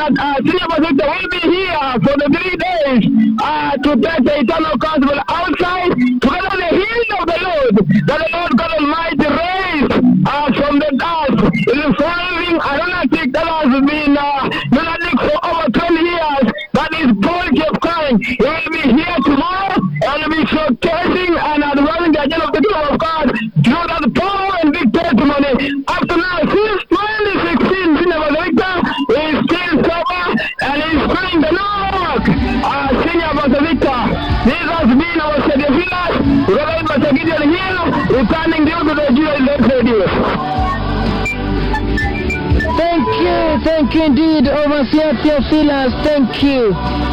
that Senior Pastor Victor will be here for the 3 days to take the eternal gospel outside together with the healing of the Lord, that the Lord God Almighty raised from the dust. It is following a lunatic that has been lunatic for over 20 years. That is Paul kept crying. He will be here tomorrow and will be showcasing and advancing the agenda of the kingdom of God through that power and big testimony. Up to now, since 2016, Senior Pastor Victor is still sober and is doing the Lord. Senior Pastor Victor, this has been our Savior Villas, Reverend Pastor Gideon Hill, returning you to the GLS Radio. Thank you indeed, Overseer Theophilus. Thank you.